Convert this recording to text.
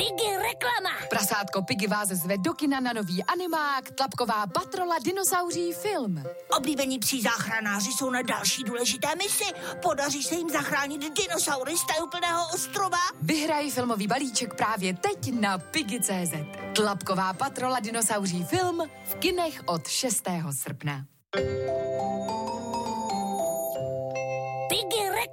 Piggy reklama. Prasátko Piggy vás zve do kina na nový animák Tlapková patrola dinosauří film. Oblíbení psí záchranáři jsou na další důležité misi. Podaří se jim zachránit dinosaury z úplného ostrova? Vyhraj filmový balíček právě teď na Piggy.cz. Tlapková patrola dinosauří film v kinech od 6. srpna. Piggy reklama.